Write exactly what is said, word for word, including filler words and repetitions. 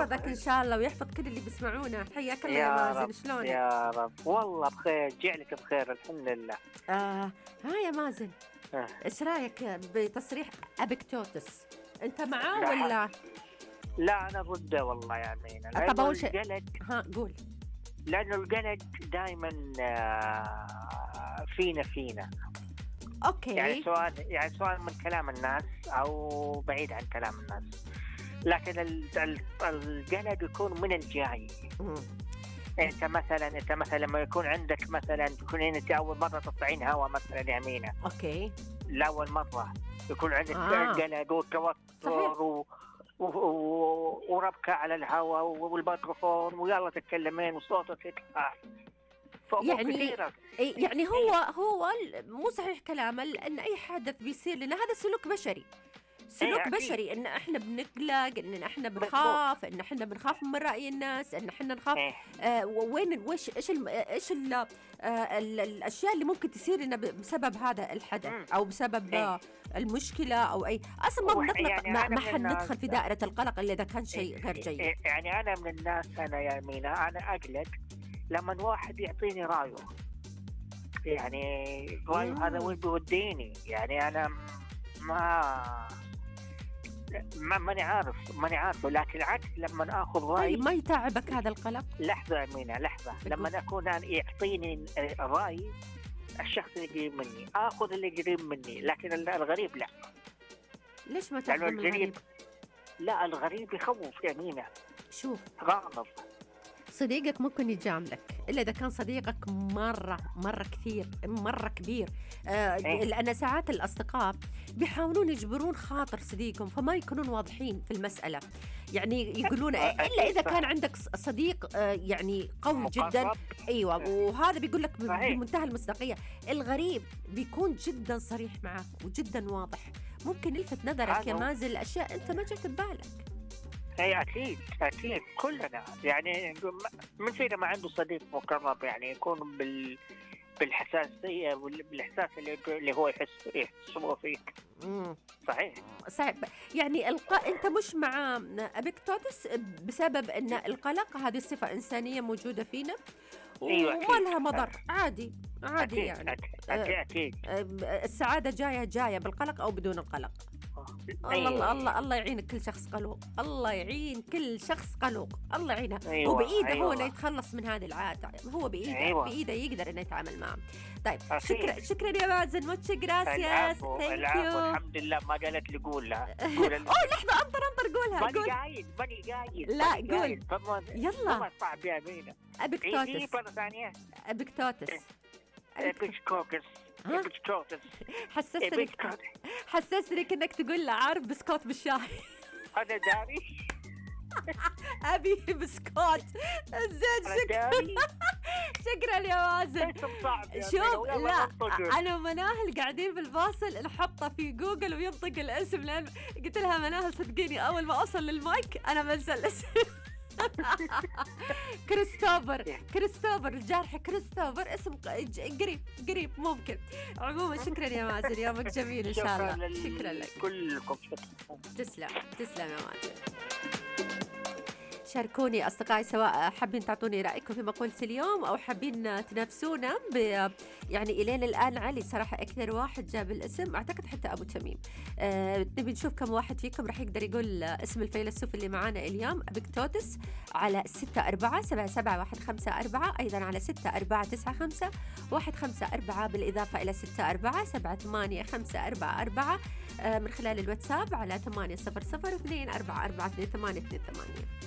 يحفظك إن شاء الله ويحفظ كل اللي بيسمعونا. حياك الله يا يا مازن، رب شلونك؟ يا رب، والله بخير، جعلك بخير الحمد لله. آه ها يا مازن، آه. إيش رأيك بتصريح أبيكتوتس؟ أنت معاه لا ولا؟ لا أنا ضده والله يا أمينة، طب لأنه أول شيء القلق ها قول. لأنه القلق دائما فينا فينا أوكي. يعني سواء يعني سواء من كلام الناس أو بعيد عن كلام الناس، لكن ال- ال- القلق يكون من الجاي. مم. انت مثلا انت مثلا لما يكون عندك مثلا تكون انت اول مره تطلعين هواء مثلا يا امينه، أوكي. لاول مره يكون عندك آه. قلق وتوتر صحيح. و... و... و... وربكه على الهواء والميكروفون ويلا تتكلمين وصوتك يطلع، فأمور يعني كثيره. إيه، يعني هو هو ال- مو صحيح كلامه، لأن أي حدث بيصير لنا هذا سلوك بشري، سلوك أكيد. بشري، ان احنا بنقلق، ان احنا مظبوط. بنخاف، ان احنا بنخاف من رأي الناس، ان احنا نخاف إيه. آه وين وش ايش الم- ايش ال- آه ال- الاشياء اللي ممكن تصير لنا ب- بسبب هذا الحدث مم. او بسبب إيه. آه المشكلة او اي اصلا ما وح- بنقلق، يعني ما, أنا ما من حندخل الناس- في دائرة القلق الا اذا كان شيء غير جيد. إيه، يعني انا من الناس، انا يا امينه انا اقلق لما واحد يعطيني رايه، يعني رايه مم. هذا وين بيوديني، يعني انا ما ما ماني عارف ماني عارفه، لكن العكس لما اخذ راي. طيب ما يتعبك هذا القلق؟ لحظه يا امينه لحظه، لما اكون أنا يعطيني راي الشخص اللي قريب مني اخذ اللي قريب مني، لكن الغريب لا. ليش ما لانه تاخذ من الغريب؟ الغريب لا الغريب يخوف يا امينه، شوف، غامض. صديقك ممكن يجاملك إلا إذا كان صديقك مرة مرة كثير مرة كبير. آه إيه. لأن ساعات الأصدقاء بيحاولون يجبرون خاطر صديقهم، فما يكونون واضحين في المسألة، يعني يقولون آه، إلا أكيد إذا صح. كان عندك ص- صديق آه يعني قوي جدا. مقرب. أيوة، وهذا بيقول لك ب- صحيح. بمنتهى المصداقية. الغريب بيكون جدا صريح معك وجدا واضح، ممكن يلفت نظرك هذا يا هو. مازن الأشياء أنت ما جت ببالك. اي اكيد اكيد كلنا، يعني من فينا ما عنده صديق مقرب يعني يكون بال بالحساسيه وبالاحساس اللي اللي هو يحس يحسه فيك. مم. صحيح. صعب يعني الق... انت مش مع ابيكتوتس بسبب ان القلق هذه صفة انسانية موجودة فينا أيوة وما أكيد. لها مضر، عادي عادي أكيد يعني. أكيد أكيد, أكيد. آه، السعادة جاية جاية بالقلق او بدون القلق. الله الله الله الله يعين كل شخص قلق، الله يعين كل شخص قلق، الله يعينه. أيوة هو بإيده أيوة. هو انه يتخلص من هذه العادة، هو بإيده أيوة. بإيده يقدر انه يتعامل معه. طيب أكيد. شكرا شكرا يا مازن، موتش جراسياس، العفو ثانك العفو، يو. الحمد لله ما قالت لي قول لها. قول ال- اوه لحظة، انطر انطر قولها ماني قول. قايل ماني قايل لا، ماني قول. قايل. فما- يلا. فما صعب يا أمينة. عيدي أبيكتوتس مرة ثانية. أبيكتوتس أبيكتوتس. إبيكتوتس ها؟ إبيكتوتس حسسني إبيكتوتس. حسسني كأنك تقول له عارف بسكوت بالشاي. أنا داري أبي بسكوت. زين أنا شكرا داري. شكرا يا مازن. اسم صعب يا شوف أمينة، ويلا لا ننطقه. انا ومناهل قاعدين بالفاصل نحطه في جوجل وينطق الاسم، لان قلت لها مناهل صدقيني اول ما اوصل للمايك انا بنسى الاسم. كريستوفر كريستوفر الجارح كريستوفر، اسم ق- ج- قريب قريب ممكن. عموما شكرا يا مازن، يومك جميل ان شاء الله. لل- شكرا لك. كلكم شكرا. تسلم تسلم يا مازن. شاركوني أصدقائي سواء حابين تعطوني رأيكم في مقولة اليوم أو حابين تنافسونا ب يعني إلين الآن علي صراحة أكثر واحد جاب الاسم، أعتقد حتى أبو تميم. آه نبي نشوف كم واحد فيكم راح يقدر يقول اسم الفيلسوف اللي معانا اليوم أبيكتوتس على ستة أربعة سبعة سبعة واحد خمسة أربعة، أيضا على ستة أربعة تسعة خمسة واحد خمسة أربعة، بالإضافة إلى ستة أربعة سبعة ثمانية خمسة أربعة أربعة آه من خلال الواتساب على ثمانية صفر صفر اثنين أربعة أربعة اثنين ثمانية اثنين ثمانية.